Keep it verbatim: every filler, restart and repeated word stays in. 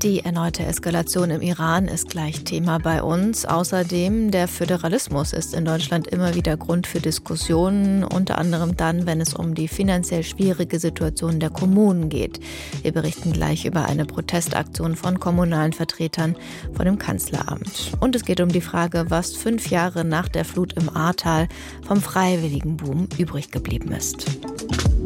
Die erneute Eskalation im Iran ist gleich Thema bei uns. Außerdem der Föderalismus ist in Deutschland immer wieder Grund für Diskussionen, unter anderem dann, wenn es um die finanziell schwierige Situation der Kommunen geht. Wir berichten gleich über eine Protestaktion von kommunalen Vertretern vor dem Kanzleramt. Und es geht um die Frage, was fünf Jahre nach der Flut im Ahrtal vom Freiwilligenboom übrig geblieben ist.